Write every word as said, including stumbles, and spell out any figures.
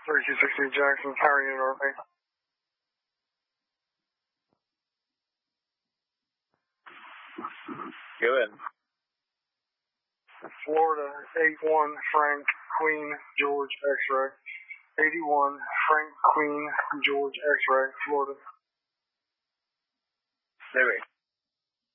thirty-two sixty Jackson, power unit R P. Go ahead. Florida, eight one Frank Queen George X-ray. eighty-one Frank Queen George X-ray, Florida. Louis.